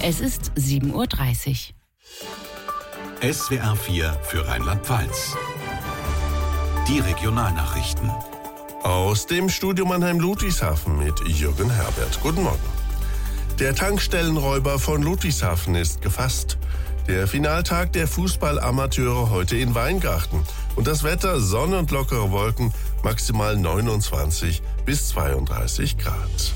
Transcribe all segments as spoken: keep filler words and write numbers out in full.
Es ist sieben Uhr dreißig. S W R vier für Rheinland-Pfalz. Die Regionalnachrichten. Aus dem Studio Mannheim-Ludwigshafen mit Jürgen Herbert. Guten Morgen. Der Tankstellenräuber von Ludwigshafen ist gefasst. Der Finaltag der Fußball-Amateure heute in Weingarten. Und das Wetter, Sonne und lockere Wolken, maximal neunundzwanzig bis zweiunddreißig Grad.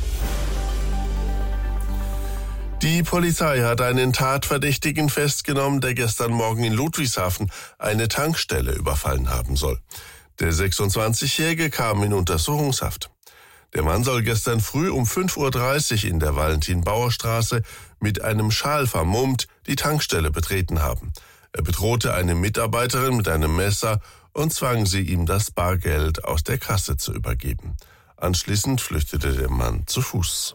Die Polizei hat einen Tatverdächtigen festgenommen, der gestern Morgen in Ludwigshafen eine Tankstelle überfallen haben soll. Der sechsundzwanzigjährige kam in Untersuchungshaft. Der Mann soll gestern früh um fünf Uhr dreißig in der Valentin-Bauer-Straße mit einem Schal vermummt die Tankstelle betreten haben. Er bedrohte eine Mitarbeiterin mit einem Messer und zwang sie, ihm das Bargeld aus der Kasse zu übergeben. Anschließend flüchtete der Mann zu Fuß.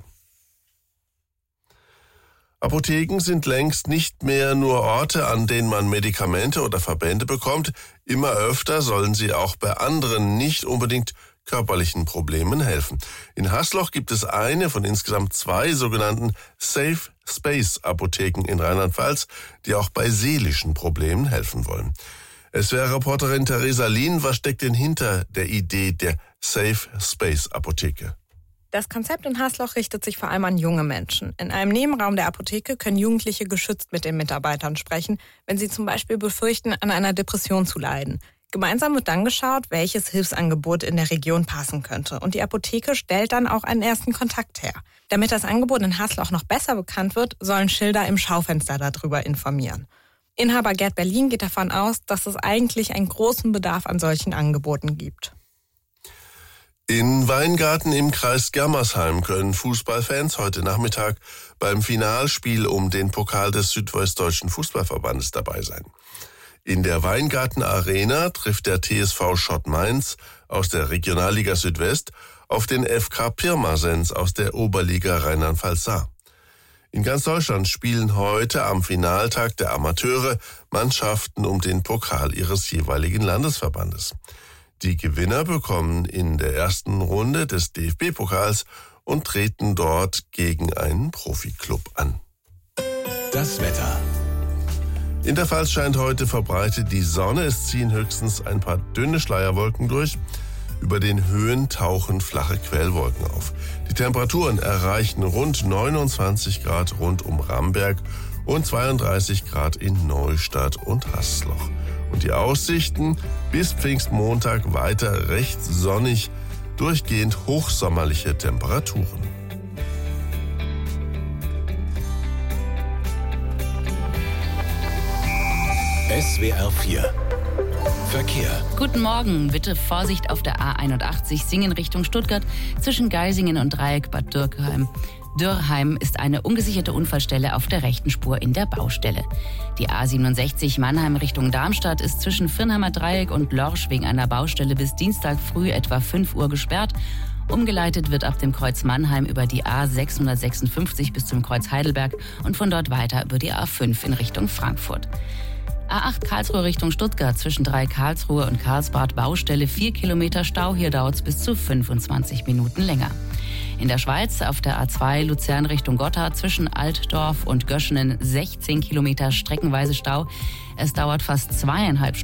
Apotheken sind längst nicht mehr nur Orte, an denen man Medikamente oder Verbände bekommt. Immer öfter sollen sie auch bei anderen nicht unbedingt körperlichen Problemen helfen. In Hasloch gibt es eine von insgesamt zwei sogenannten Safe Space Apotheken in Rheinland-Pfalz, die auch bei seelischen Problemen helfen wollen. S W R-Reporterin Theresa Lien, was steckt denn hinter der Idee der Safe Space Apotheke? Das Konzept in Hasloch richtet sich vor allem an junge Menschen. In einem Nebenraum der Apotheke können Jugendliche geschützt mit den Mitarbeitern sprechen, wenn sie zum Beispiel befürchten, an einer Depression zu leiden. Gemeinsam wird dann geschaut, welches Hilfsangebot in der Region passen könnte. Und die Apotheke stellt dann auch einen ersten Kontakt her. Damit das Angebot in Hasloch noch besser bekannt wird, sollen Schilder im Schaufenster darüber informieren. Inhaber Gerd Berlin geht davon aus, dass es eigentlich einen großen Bedarf an solchen Angeboten gibt. In Weingarten im Kreis Germersheim können Fußballfans heute Nachmittag beim Finalspiel um den Pokal des Südwestdeutschen Fußballverbandes dabei sein. In der Weingarten Arena trifft der T S V Schott Mainz aus der Regionalliga Südwest auf den F K Pirmasens aus der Oberliga Rheinland-Pfalz. In ganz Deutschland spielen heute am Finaltag der Amateure Mannschaften um den Pokal ihres jeweiligen Landesverbandes. Die Gewinner bekommen in der ersten Runde des D F B-Pokals und treten dort gegen einen Profiklub an. Das Wetter. In der Pfalz scheint heute verbreitet die Sonne. Es ziehen höchstens ein paar dünne Schleierwolken durch. Über den Höhen tauchen flache Quellwolken auf. Die Temperaturen erreichen rund neunundzwanzig Grad rund um Ramberg und zweiunddreißig Grad in Neustadt und Hasloch. Und die Aussichten bis Pfingstmontag weiter recht sonnig, durchgehend hochsommerliche Temperaturen. S W R vier Verkehr. Guten Morgen. Bitte Vorsicht auf der A einundachtzig Singen Richtung Stuttgart zwischen Geisingen und Dreieck Bad Dürkheim. Dürrheim ist eine ungesicherte Unfallstelle auf der rechten Spur in der Baustelle. Die A siebenundsechzig Mannheim Richtung Darmstadt ist zwischen Firnheimer Dreieck und Lorsch wegen einer Baustelle bis Dienstag früh etwa fünf Uhr gesperrt. Umgeleitet wird ab dem Kreuz Mannheim über die A sechshundertsechsundfünfzig bis zum Kreuz Heidelberg und von dort weiter über die A fünf in Richtung Frankfurt. A acht Karlsruhe Richtung Stuttgart zwischen drei Karlsruhe und Karlsbad Baustelle vier Kilometer Stau. Hier dauert es bis zu fünfundzwanzig Minuten länger. In der Schweiz auf der A zwei Luzern Richtung Gotha zwischen Altdorf und Göschenen sechzehn Kilometer streckenweise Stau. Es dauert fast zweieinhalb Stunden.